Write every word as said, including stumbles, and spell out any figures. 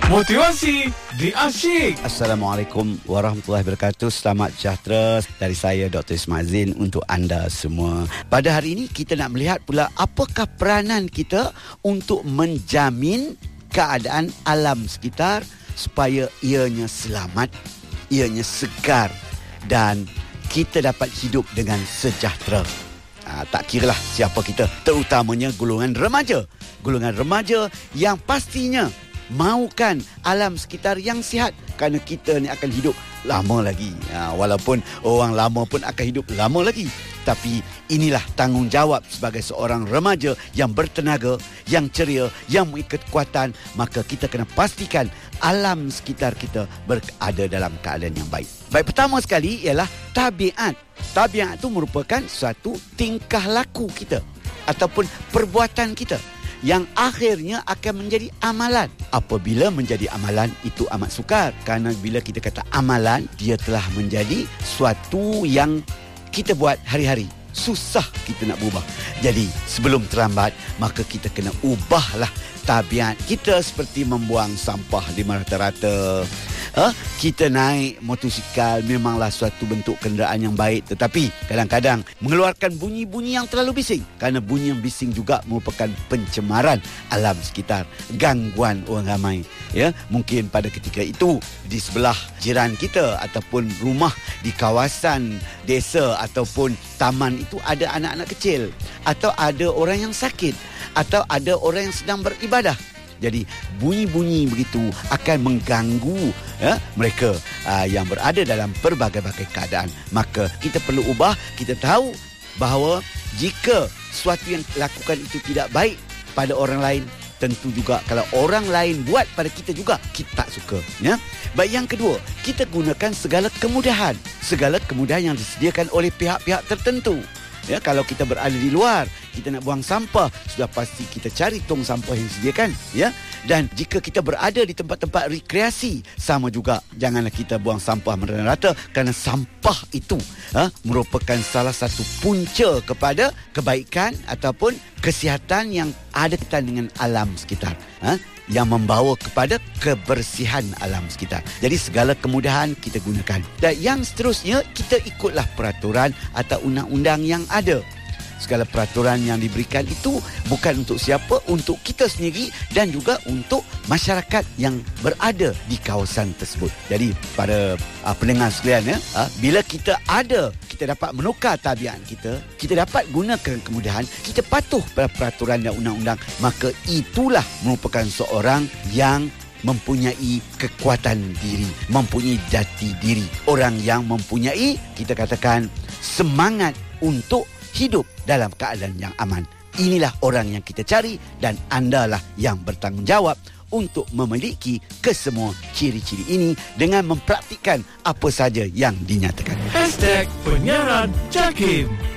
Motivasi di Asyik. Assalamualaikum warahmatullahi wabarakatuh. Selamat sejahtera dari saya Doktor Ismail Zain untuk anda semua. Pada hari ini kita nak melihat pula apakah peranan kita untuk menjamin keadaan alam sekitar supaya ianya selamat, ianya segar dan kita dapat hidup dengan sejahtera. Ha, tak kiralah siapa kita, terutamanya golongan remaja. Golongan remaja yang pastinya mahukan alam sekitar yang sihat kerana kita ni akan hidup lama lagi. Ha, walaupun orang lama pun akan hidup lama lagi. Tapi inilah tanggungjawab sebagai seorang remaja yang bertenaga, yang ceria, yang memiliki kekuatan. Maka kita kena pastikan alam sekitar kita berada dalam keadaan yang baik. Baik, pertama sekali ialah tabiat. Tabiat itu merupakan suatu tingkah laku kita ataupun perbuatan kita yang akhirnya akan menjadi amalan. Apabila menjadi amalan, itu amat sukar. Kerana bila kita kata amalan, dia telah menjadi suatu yang kita buat hari-hari. Susah kita nak berubah. Jadi sebelum terlambat, maka kita kena ubahlah tabiat kita, seperti membuang sampah di rata-rata. Ha? Kita naik motosikal memanglah suatu bentuk kenderaan yang baik, tetapi kadang-kadang mengeluarkan bunyi-bunyi yang terlalu bising. Kerana bunyi yang bising juga merupakan pencemaran alam sekitar, gangguan orang ramai. Ya, mungkin pada ketika itu di sebelah jiran kita ataupun rumah di kawasan desa ataupun taman itu ada anak-anak kecil, atau ada orang yang sakit, atau ada orang yang sedang beribadah. Jadi bunyi-bunyi begitu akan mengganggu ya, mereka uh, yang berada dalam pelbagai-bagai keadaan. Maka kita perlu ubah. Kita tahu bahawa jika sesuatu yang lakukan itu tidak baik pada orang lain, tentu juga kalau orang lain buat pada kita juga, kita tak suka. Ya? Baik, yang kedua, kita gunakan segala kemudahan. Segala kemudahan yang disediakan oleh pihak-pihak tertentu. Ya, kalau kita berada di luar, kita nak buang sampah, sudah pasti kita cari tong sampah yang disediakan. Ya? Dan jika kita berada di tempat-tempat rekreasi, sama juga, janganlah kita buang sampah merata-rata, kerana sampah itu ha, merupakan salah satu punca kepada kebaikan ataupun kesihatan yang ada kaitan dengan alam sekitar. Ha? Yang membawa kepada kebersihan alam sekitar. Jadi segala kemudahan kita gunakan. Dan yang seterusnya, kita ikutlah peraturan atau undang-undang yang ada. Segala peraturan yang diberikan itu bukan untuk siapa, untuk kita sendiri dan juga untuk masyarakat yang berada di kawasan tersebut. Jadi pada uh, pendengar sekalian, ya, uh, bila kita ada, kita dapat menukar tabiat kita, kita dapat gunakan kemudahan, kita patuh pada peraturan dan undang-undang, maka itulah merupakan seorang yang mempunyai kekuatan diri, mempunyai jati diri. Orang yang mempunyai, kita katakan, semangat untuk hidup dalam keadaan yang aman. Inilah orang yang kita cari, dan andalah yang bertanggungjawab untuk memiliki kesemua ciri-ciri ini dengan mempraktikkan apa saja yang dinyatakan. Hashtag Penyiaran Jakim.